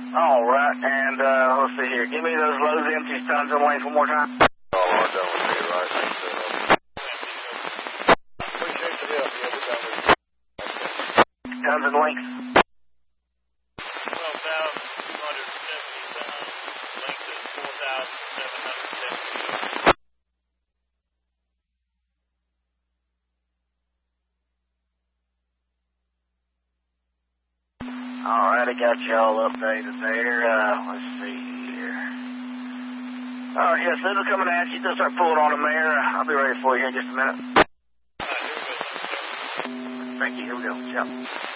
All right, and let's see here. Give me those loads, empties, tons, and lengths one more time. All right, done with me, right? Appreciate the help. Yeah, we're done with you. Tons and lengths. 12,270 tons. Length is 4,770. All right, I got you all updated there. Let's see here. All right, yes, it'll come and ask you to start pulling on them there. I'll be ready for you here in just a minute. Here we go. Thank you. Here we go. Ciao.